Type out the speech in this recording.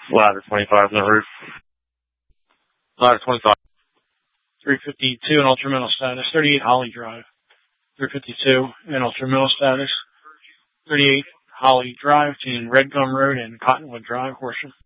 Ladder 25 on the roof. Ladder 25. 352 in ultra-mental status. 38 Holly Drive. 352 in ultra-mental status. 38 Holly Drive between Red Gum Road and Cottonwood Drive, Horsham.